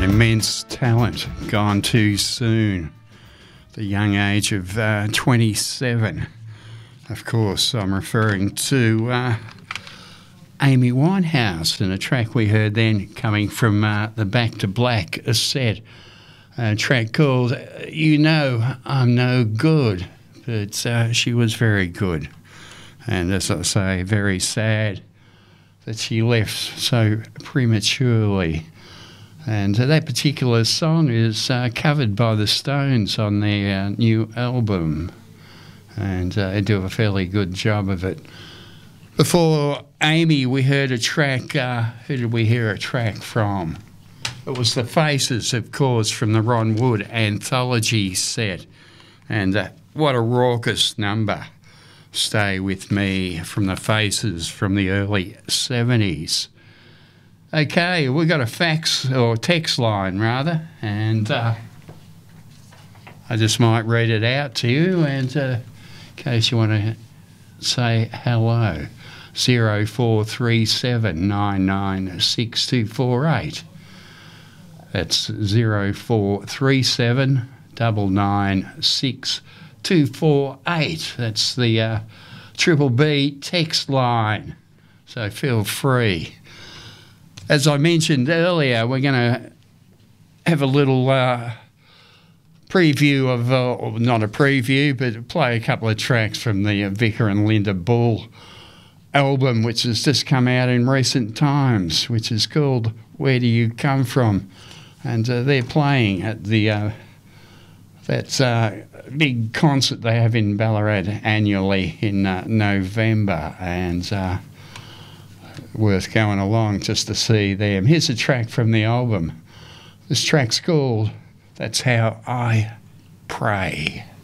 immense talent gone too soon. The young age of 27. Of course, I'm referring to Amy Winehouse, and a track we heard then coming from the Back to Black set. A track called You Know I'm No Good, but she was very good. And as I say, very sad that she left so prematurely. And that particular song is covered by the Stones on their new album, and they do a fairly good job of it. Before Amy, we heard a track. Who did we hear a track from? It was The Faces, of course, from the Ron Wood anthology set. And what a raucous number. Stay With Me from The Faces from the early 70s. Okay, we've got a fax, or text line rather, and I just might read it out to you, and in case you want to say hello. 0437996248. That's 0437996248. That's the Triple B text line, so feel free. As I mentioned earlier, we're going to have a little preview of, or not a preview, but play a couple of tracks from the Vicar and Linda Bull album, which has just come out in recent times, which is called Where Do You Come From? And they're playing at the that big concert they have in Ballarat annually in November, and worth going along just to see them. Here's a track from the album. This track's called That's How I Pray.